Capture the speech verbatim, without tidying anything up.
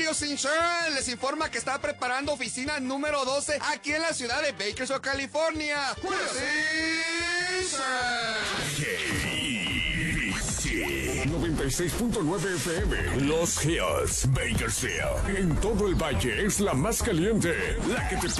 Studios Insurance les informa que está preparando oficina número doce aquí en la ciudad de Bakersfield, California. noventa y seis punto nueve F M. Los Hills, Bakersfield. En todo el valle es la más caliente, la que te